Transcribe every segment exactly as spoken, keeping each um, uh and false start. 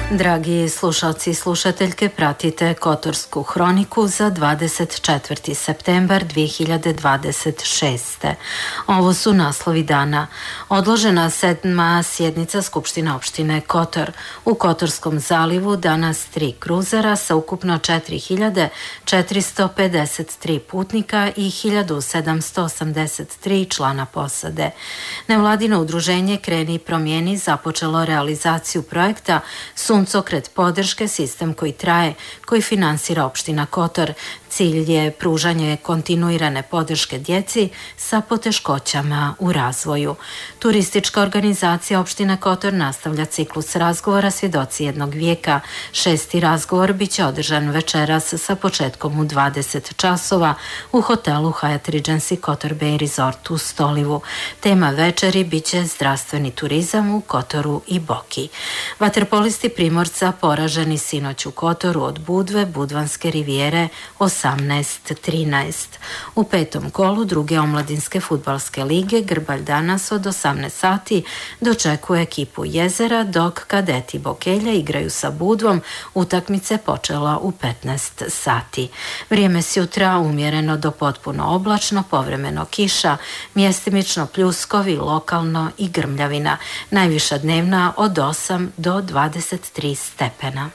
Dragi slušalci i slušateljke, pratite Kotorsku hroniku za dvadeset četvrti septembar dve hiljade dvadeset šeste. Ovo su naslovi dana. Odložena sedma sjednica Skupštine opštine Kotor. U Kotorskom zalivu danas tri kruzera sa ukupno četiri hiljade četiristo pedeset tri putnika i hiljadu sedamsto osamdeset tri člana posade. Nevladino udruženje Kreni promijeni započelo realizaciju projekta Suncokret podrške, sistem koji traje, koji finansira opština Kotor. Cilj je pružanje kontinuirane podrške djeci sa poteškoćama u razvoju. Turistička organizacija opštine Kotor nastavlja ciklus razgovora Svjedoci jednog vijeka. Šesti razgovor biće održan večeras sa početkom u dvadeset časova u hotelu Hyatt Regency Kotor Bay Resort u Stolivu. Tema večeri biće zdravstveni turizam u Kotoru i Boki. Vaterpolisti Primorca poraženi sinoć u Kotoru od Budve, Budvanske rivijere osamnaest trinaest. U petom kolu druge omladinske fudbalske lige Grbalj danas od osamnaest sati dočekuje ekipu Jezera, dok kadeti Bokelja igraju sa Budvom. Utakmice počela u petnaest sati. Vrijeme s jutra umjereno do potpuno oblačno, povremeno kiša, mjestimično pljuskovi, lokalno i grmljavina. Najviša dnevna od osam do dvadeset tri stepena.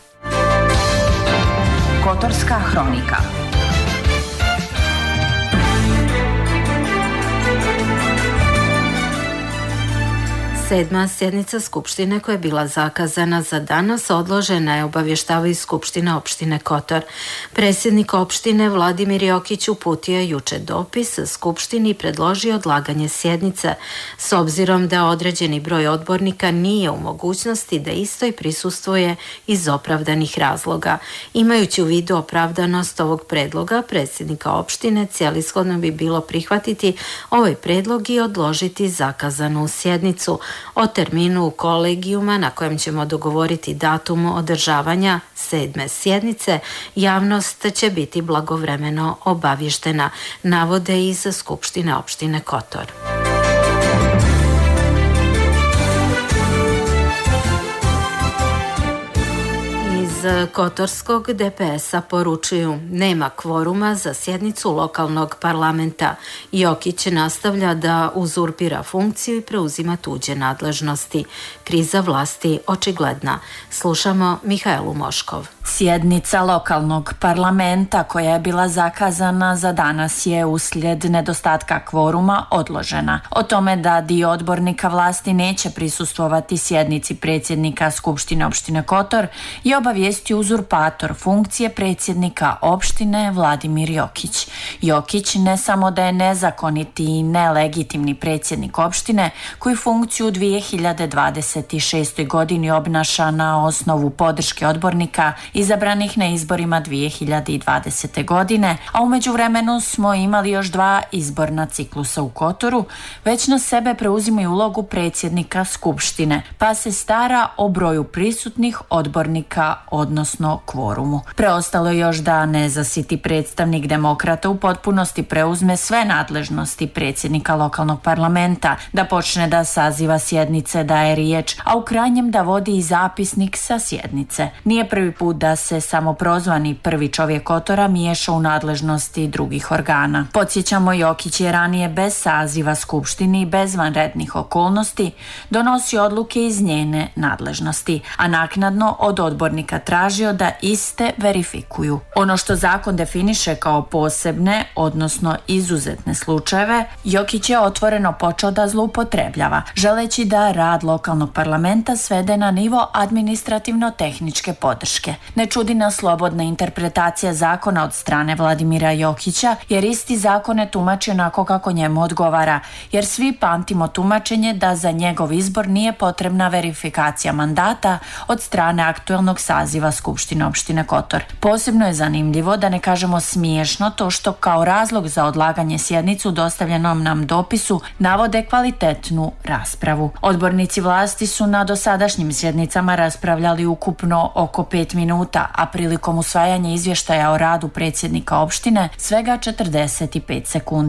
Kotorska hronika. Sedma sjednica Skupštine koja je bila zakazana za danas odložena je, obavještavaju Skupština opštine Kotor. Predsjednik opštine Vladimir Jokić uputio je juče dopis Skupštini i predložio odlaganje sjednice s obzirom da određeni broj odbornika nije u mogućnosti da istoj prisustvuje iz opravdanih razloga. Imajući u vidu opravdanost ovog predloga predsjednika opštine, cijelishodno bi bilo prihvatiti ovaj predlog i odložiti zakazanu sjednicu. O terminu kolegijuma na kojem ćemo dogovoriti datum održavanja sedme sjednice, javnost će biti blagovremeno obavještena, navode iz Skupštine opštine Kotor. Kotorskog D P S-a poručuju nema kvoruma za sjednicu lokalnog parlamenta. Jokić nastavlja da uzurpira funkciju i preuzima tuđe nadležnosti. Kriza vlasti očigledna. Slušamo Mihajlu Moškov. Sjednica lokalnog parlamenta koja je bila zakazana za danas je uslijed nedostatka kvoruma odložena. O tome da dio odbornika vlasti neće prisustvovati sjednici predsjednika Skupštine opštine Kotor je obavijestio uzurpator funkcije predsjednika opštine Vladimir Jokić. Jokić ne samo da je nezakoniti i nelegitimni predsjednik opštine koji funkciju u dvije hiljade dvadeset šestoj godini obnaša na osnovu podrške odbornika izabranih na izborima dvije hiljade dvadesete godine, a u međuvremenu smo imali još dva izborna ciklusa u Kotoru, već na sebe preuzimaju ulogu predsjednika Skupštine, pa se stara o broju prisutnih odbornika, odnosno kvorumu. Preostalo je još da nezasiti predstavnik demokrata u potpunosti preuzme sve nadležnosti predsjednika lokalnog parlamenta, da počne da saziva sjednice, daje riječ, a u krajnjem da vodi i zapisnik sa sjednice. Nije prvi put da se samoprozvani prvi čovjek Kotora miješa u nadležnosti drugih organa. Podsjećamo, Jokić je ranije bez saziva Skupštini i bez vanrednih okolnosti donosio odluke iz njene nadležnosti, a naknadno od odbornika tražio da iste verifikuju. Ono što zakon definiše kao posebne, odnosno izuzetne slučajeve, Jokić je otvoreno počeo da zloupotrebljava, želeći da rad lokalnog parlamenta svede na nivo administrativno-tehničke podrške. Ne čudi nas slobodna interpretacija zakona od strane Vladimira Jokića, jer isti zakon ne tumači onako kako njemu odgovara, jer svi pamtimo tumačenje da za njegov izbor nije potrebna verifikacija mandata od strane aktuelnog saziva Skupštine opštine Kotor. Posebno je zanimljivo, da ne kažemo smiješno, to što kao razlog za odlaganje sjednice u dostavljenom nam dopisu navode kvalitetnu raspravu. Odbornici vlasti su na dosadašnjim sjednicama raspravljali ukupno oko pet minuta, a prilikom usvajanja izvještaja o radu predsjednika opštine svega četrdeset pet sekundi.